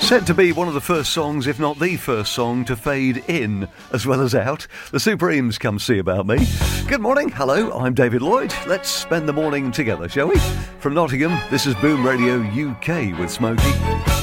Said to be one of the first songs, if not the first song, to fade in as well as out. The Supremes Come See About Me. Good morning, hello, I'm David Lloyd. Let's spend the morning together, shall we? From Nottingham, this is Boom Radio UK with Smokey.